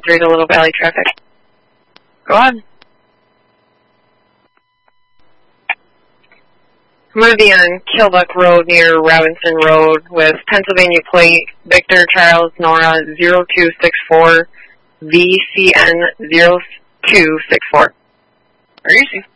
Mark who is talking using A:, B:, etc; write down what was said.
A: 3 to Little Valley traffic. Go on. I'm going to be on Kilbuck Road near Robinson Road with Pennsylvania plate Victor Charles Nora 0264 VCN 0264. Are you